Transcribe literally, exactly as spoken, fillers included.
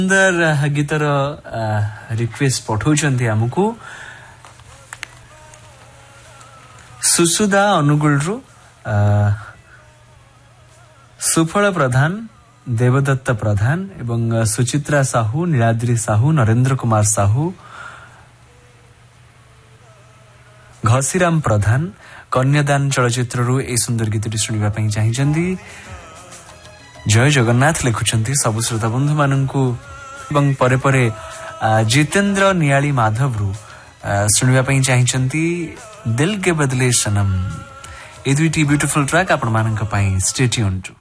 सुंदर गीतर रिक्वेस्ट पठाउछन्ती हमकु सुसुदा अनुगुल रु सुफल प्रधान देवदत्त प्रधान एवं सुचित्रा साहू नीलाद्री साहू नरेंद्र कुमार साहू घसीराम प्रधान कन्यादान चलचित्र रु ए सुंदर गीतटी सुनिबा पई चाहिचंदी। जय जगन्नाथ लिखुचंती सब श्रोता बंधु माननकु एवं परे परे जितेंद्र नियाली माधव रु सुनिबा पई चाहिचंती दिल के बदले सनम। ए दुईटी ब्यूटीफुल ट्रैक आपण माननक पई स्टे ट्यून्ड।